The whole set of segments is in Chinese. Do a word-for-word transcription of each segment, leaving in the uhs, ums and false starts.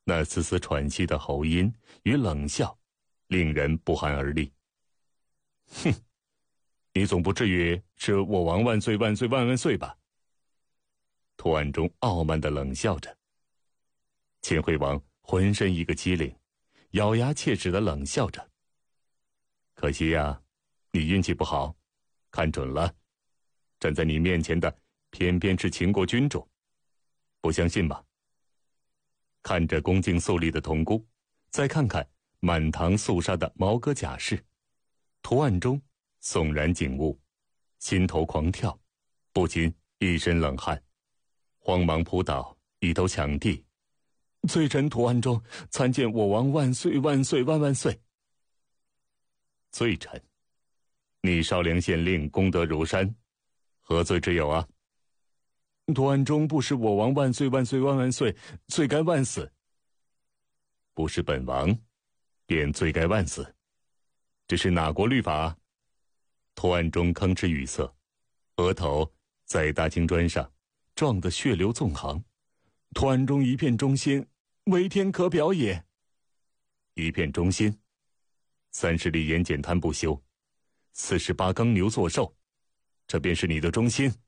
那丝丝喘息的喉音与冷笑，令人不寒而栗。哼，你总不至于是我王万岁万岁万万岁吧？涂万忠傲慢地冷笑着。秦惠王浑身一个机灵，咬牙切齿地冷笑着。可惜呀，你运气不好，看准了，站在你面前的偏偏是秦国君主。不相信吧？看着恭敬肃立的童姑，再看看满堂肃杀的毛戈甲士，涂万忠悚然景物，心头狂跳，不禁一身冷汗，慌忙扑倒，一头抢地。罪臣涂万忠参见我王万岁万岁万万岁。罪臣，你少梁县令功德如山，何罪之有啊？涂万忠不是我王万岁万岁万万岁，罪该万死。不是本王，便罪该万死。这是哪国律法啊？涂万忠吭哧语塞，额头在大青砖上撞得血流纵横。涂万忠一片忠心，为天可表也。一片忠心，三十里盐碱滩不休，四十八缸牛作寿，这便是你的忠心？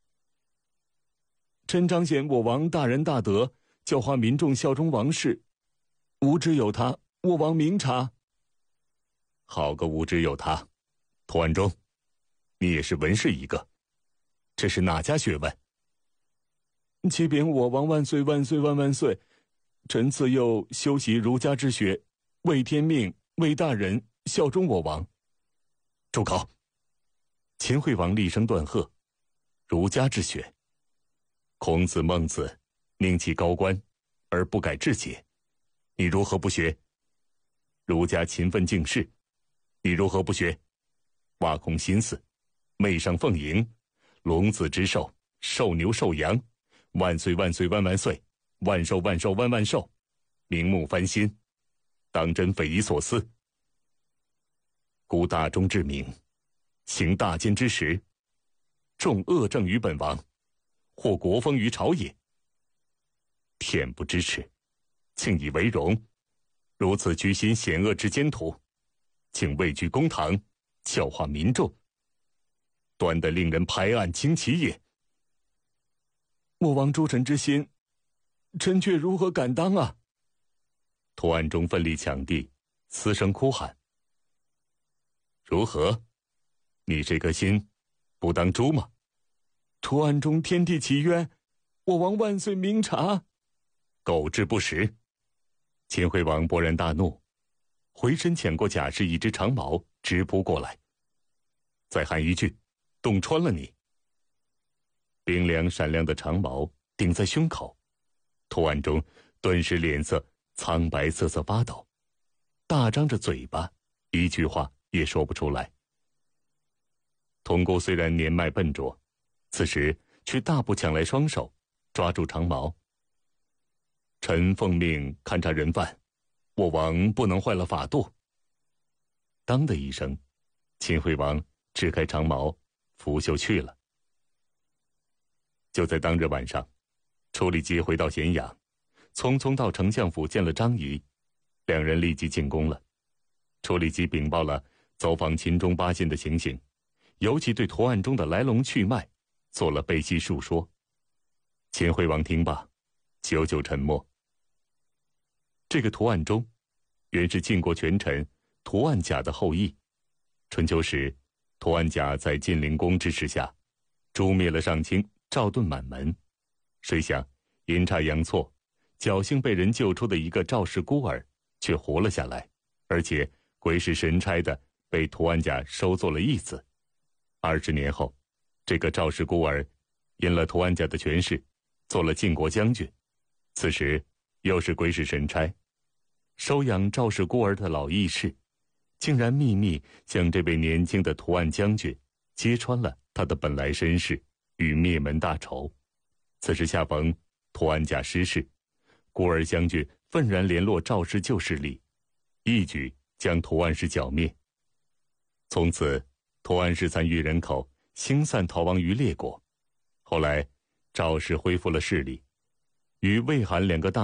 臣彰显我王大仁大德，教化民众效忠王室，无知有他，我王明察。好个无知有他！涂万忠，你也是文士一个，这是哪家学问？启禀我王万岁万岁万万岁，臣自幼修习儒家之学，为天命，为大人，效忠我王。住口！秦惠王厉声断喝：儒家之学？孔子孟子宁弃高官而不改志节，你如何不学？儒家勤奋敬事，你如何不学？挖空心思，媚上奉迎，龙子之寿，寿牛寿羊，万岁万岁万万岁，万寿万寿万万寿，名目翻新，当真匪夷所思。孤大忠之名，行大奸之实，重恶政于本王，获国风于朝野。恬不知耻，庆以为荣，如此居心险恶之奸徒，请位居公堂，教化民众，端得令人拍案惊奇也。我王诸臣之心，臣却如何敢当啊？涂万忠奋力抢地，嘶声哭喊。如何？你这颗心不当猪吗？涂万忠天地其冤，我王万岁明察。狗之不实！秦惠王勃然大怒，回身抢过甲士一只长矛，直扑过来。再喊一句，洞穿了你！冰凉闪亮的长矛顶在胸口，涂万忠顿时脸色苍白瑟瑟发抖，大张着嘴巴，一句话也说不出来。童姑虽然年迈笨拙，此时却大步抢来双手，抓住长矛。臣奉命勘察人犯，我王不能坏了法度。当的一声，秦惠王支开长矛，拂袖去了。就在当日晚上，楚里基回到咸阳，匆匆到丞相府见了张仪，两人立即进宫了。楚里基禀报了走访秦中八县的情形，尤其对涂万忠的来龙去脉做了背细述说。秦惠王听罢，久久沉默。这个涂万忠，原是晋国权臣涂万甲的后裔。春秋时，涂万甲在晋灵公支持下，诛灭了上卿赵盾满门。谁想阴差阳错，侥幸被人救出的一个赵氏孤儿，却活了下来，而且鬼使神差的被涂万甲收做了义子。二十年后，这个赵氏孤儿因了涂万甲的权势，做了晋国将军。此时又是鬼使神差，收养赵氏孤儿的老义士，竟然秘密向这位年轻的涂万将军揭穿了他的本来身世与灭门大仇。此时恰逢涂万甲失势，孤儿将军愤然联络赵氏旧势力，一举将涂万氏剿灭。从此涂万氏残余人口星散逃亡于列国。后来赵氏恢复了势力，与魏韩两个大